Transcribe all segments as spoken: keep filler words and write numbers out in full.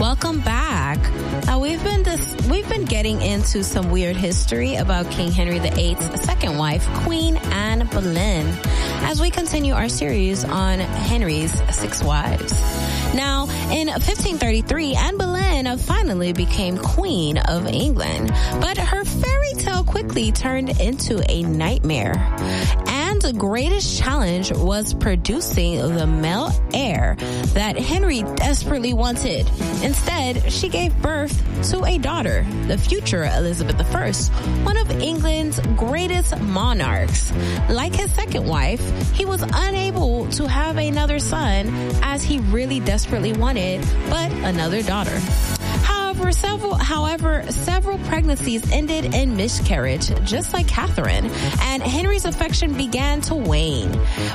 Welcome back. Now we've been dis- we've been getting into some weird history about King Henry the eighth's second wife, Queen Anne Boleyn, as we continue our series on Henry's six wives. Now, in fifteen thirty-three, Anne Boleyn finally became Queen of England, but her fairy tale quickly turned into a nightmare. Anne's greatest challenge was producing the male heir that Henry desperately wanted. Instead, she gave birth to a daughter, the future Elizabeth the First, one of England's greatest monarchs. Like his second wife, he was unable to have another son as he really desperately wanted, but another daughter. However, several, however, several pregnancies ended in miscarriage, just like Catherine, and Henry's affection began to wane.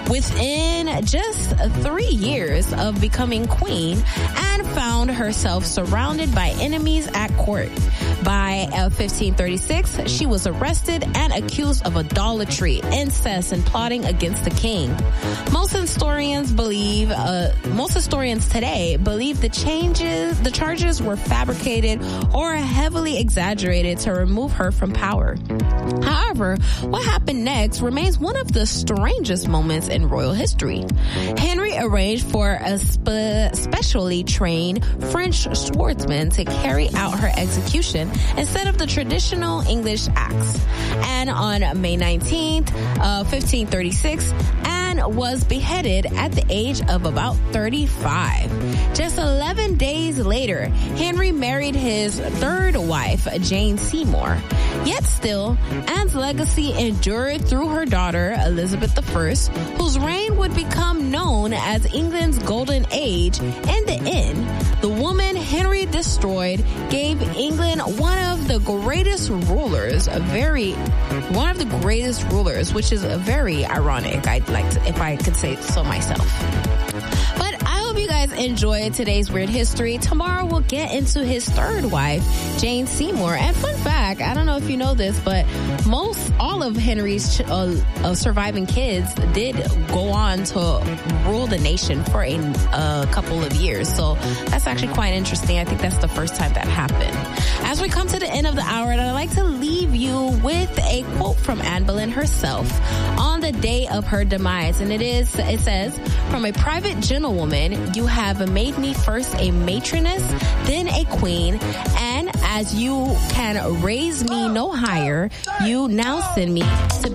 Within just three years of becoming queen, Anne found herself surrounded by enemies at court. By uh, fifteen thirty-six, she was arrested and accused of idolatry, incest, and plotting against the king. Most historians believe, uh, most historians today believe the changes, the charges were fabricated or heavily exaggerated to remove her from power. However, what happened next remains one of the strangest moments in royal history. Henry arranged for a spe- specially trained French swordsman to carry out her execution instead of the traditional English axe. And on May nineteenth, uh, fifteen thirty-six, Anne was beheaded at the age of about thirty-five. Just eleven days later, Henry married his third wife, Jane Seymour. Yet still, Anne's legacy endured through her daughter, Elizabeth the First, whose reign would become known as England's Golden Age. In the end, the woman Henry destroyed gave England one of the greatest rulers, a very, one of the greatest rulers, which is very ironic, I'd like to, if I could say so myself. But I hope you guys enjoyed today's Weird History. Tomorrow we'll get into his third wife, Jane Seymour. And fun fact, I don't know if you know this, but most, all of Henry's uh, uh, surviving kids did go on to rule the nation for a uh, couple of years. So that's actually quite interesting. I think that's the first time that happened. As we come to the end of the hour, I'd like to leave you with a quote from Anne Boleyn herself on the day of her demise. And it is, it says, "From a private gentlewoman, you have made me first a matroness, then a queen, and as you can raise me no higher, you now send me to be